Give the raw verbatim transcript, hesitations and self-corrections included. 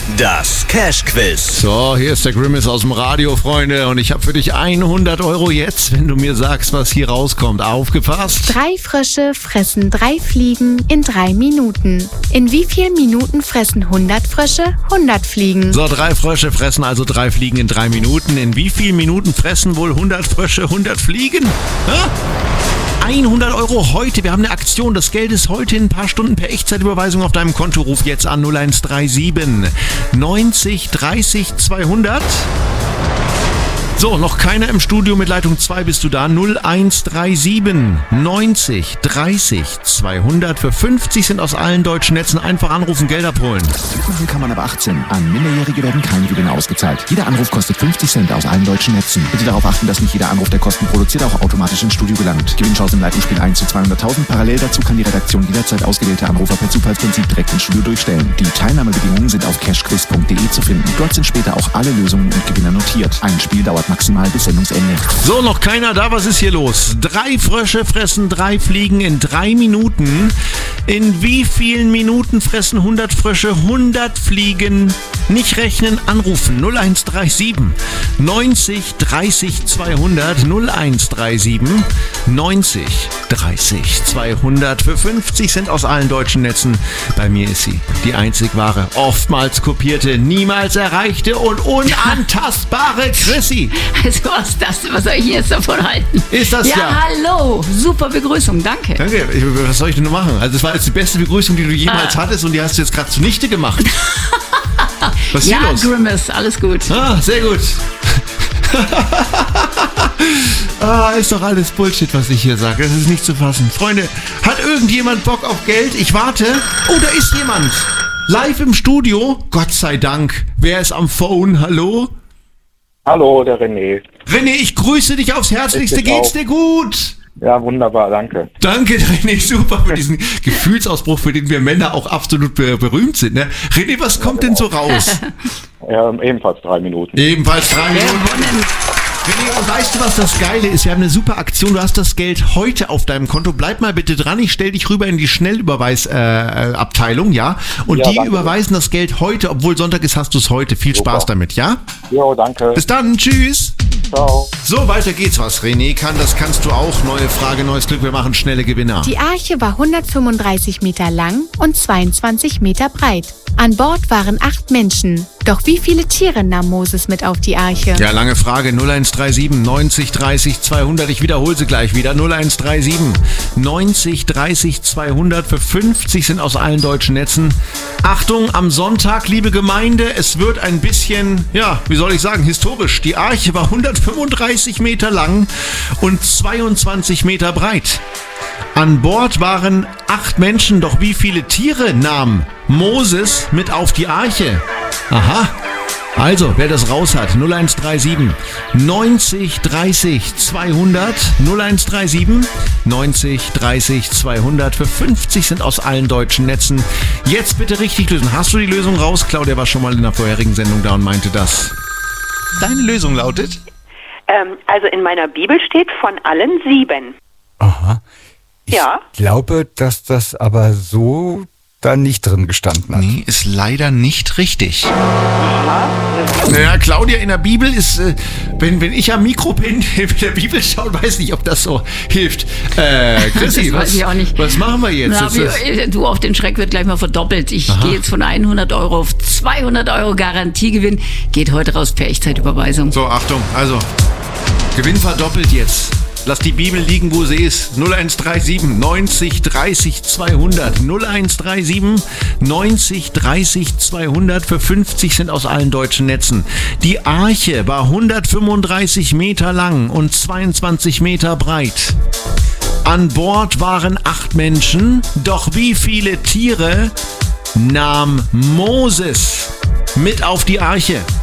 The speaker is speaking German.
Das Cash-Quiz. So, hier ist der Grimace aus dem Radio, Freunde. Und ich habe für dich hundert Euro jetzt, wenn du mir sagst, was hier rauskommt. Aufgepasst? Drei Frösche fressen drei Fliegen in drei Minuten. In wie vielen Minuten fressen hundert Frösche hundert Fliegen? So, drei Frösche fressen also drei Fliegen in drei Minuten. In wie vielen Minuten fressen wohl hundert Frösche hundert Fliegen? Hä? hundert Euro heute. Wir haben eine Aktion. Das Geld ist heute in ein paar Stunden per Echtzeitüberweisung auf deinem Konto. Ruf jetzt an null eins drei sieben neunzig dreißig zweihundert. So, noch keiner im Studio mit Leitung zwei. Bist du da? null eins drei sieben neunzig dreißig zweihundert. Für fünfzig sind aus allen deutschen Netzen. Einfach anrufen, Geld abholen. Mitmachen kann man ab achtzehn. An Minderjährige werden keine Gewinne ausgezahlt. Jeder Anruf kostet fünfzig Cent aus allen deutschen Netzen. Bitte darauf achten, dass nicht jeder Anruf, der Kosten produziert, auch automatisch ins Studio gelangt. Gewinnchance im Leitungsspiel eins zu zweihunderttausend. Parallel dazu kann die Redaktion jederzeit ausgewählte Anrufer per Zufallsprinzip direkt ins Studio durchstellen. Die Teilnahmebedingungen sind auf cashquiz punkt de zu finden. Dort sind später auch alle Lösungen und Gewinner notiert. Ein Spiel dauert maximal bis Sendungsende. So, noch keiner da. Was ist hier los? Drei Frösche fressen drei Fliegen in drei Minuten. In wie vielen Minuten fressen hundert Frösche hundert Fliegen? Nicht rechnen, anrufen. null eins drei sieben neunzig dreißig zweihundert. null eins drei sieben neunzig dreißig zweihundert. Für fünfzig Cent aus allen deutschen Netzen. Bei mir ist sie die einzig wahre, oftmals kopierte, niemals erreichte und unantastbare Chrissy. Also was, das, was soll ich jetzt davon halten? Ist das ja? Ja, hallo. Super Begrüßung, danke. Danke. Ich, was soll ich denn nur machen? Also das war jetzt die beste Begrüßung, die du jemals ah. hattest und die hast du jetzt gerade zunichte gemacht. Was ist ja, hier los? Grimace, alles gut. Ah, sehr gut. ah, ist doch alles Bullshit, was ich hier sage. Das ist nicht zu fassen. Freunde, hat irgendjemand Bock auf Geld? Ich warte. Oh, da ist jemand. Live im Studio. Gott sei Dank. Wer ist am Phone? Hallo? Hallo, der René. René, ich grüße dich aufs Herzlichste. Geht's dir gut? Ja, wunderbar, danke. Danke, René, super für diesen Gefühlsausbruch, für den wir Männer auch absolut be- berühmt sind. Ne? René, was kommt ja, genau. denn so raus? Ja, ebenfalls drei Minuten. Ebenfalls drei Minuten. René, und weißt du, was das Geile ist? Wir haben eine super Aktion. Du hast das Geld heute auf deinem Konto. Bleib mal bitte dran. Ich stelle dich rüber in die Schnellüberweis-Abteilung, äh, ja? Und ja, die danke. überweisen das Geld heute. Obwohl Sonntag ist, hast du es heute. Viel super. Spaß damit, ja? Jo, danke. Bis dann. Tschüss. Ciao. So, weiter geht's. Was René kann, das kannst du auch. Neue Frage, neues Glück. Wir machen schnelle Gewinner. Die Arche war hundertfünfunddreißig Meter lang und zweiundzwanzig Meter breit. An Bord waren acht Menschen. Doch wie viele Tiere nahm Moses mit auf die Arche? Ja, lange Frage. null eins drei sieben neunzig dreißig zweihundert. Ich wiederhole sie gleich wieder. null eins drei sieben neunzig dreißig zweihundert. Für fünfzig sind aus allen deutschen Netzen. Achtung, am Sonntag, liebe Gemeinde, es wird ein bisschen, ja, wie soll ich sagen, historisch. Die Arche war hundertfünfunddreißig Meter lang und zweiundzwanzig Meter breit. An Bord waren acht Menschen, doch wie viele Tiere nahm Moses mit auf die Arche? Aha. Also, wer das raus hat, null eins drei sieben neunzig dreißig zweihundert, null eins drei sieben neunzig dreißig zweihundert. Für fünfzig sind aus allen deutschen Netzen. Jetzt bitte richtig lösen. Hast du die Lösung raus? Claudia war schon mal in der vorherigen Sendung da und meinte das. Deine Lösung lautet? Ähm, also in meiner Bibel steht von allen sieben. Aha. Ich ja. glaube, dass das aber so da nicht drin gestanden hat. Nee, ist leider nicht richtig. Naja, Claudia, in der Bibel ist, äh, wenn, wenn ich am Mikro bin, in der Bibel schauen, weiß nicht, ob das so hilft. Äh, Chrissy, das weiß was, ich auch nicht. was machen wir jetzt? Na, wie, du, auf den Schreck wird gleich mal verdoppelt. Ich gehe jetzt von hundert Euro auf zweihundert Euro Garantiegewinn. Geht heute raus per Echtzeitüberweisung. So, Achtung, also, Gewinn verdoppelt jetzt. Lass die Bibel liegen, wo sie ist. null eins drei sieben neunzig dreißig zweihundert. null eins drei sieben neunzig dreißig zweihundert. Für fünfzig sind aus allen deutschen Netzen. Die Arche war hundertfünfunddreißig Meter lang und zweiundzwanzig Meter breit. An Bord waren acht Menschen. Doch wie viele Tiere nahm Moses mit auf die Arche?